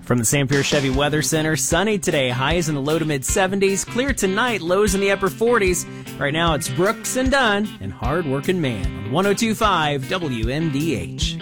From the Sanpure Chevy Weather Center, sunny today, highs in the low to mid 70s, clear tonight, lows in the upper 40s. Right now it's Brooks and Dunn and Hard Working Man on 102.5 WMDH.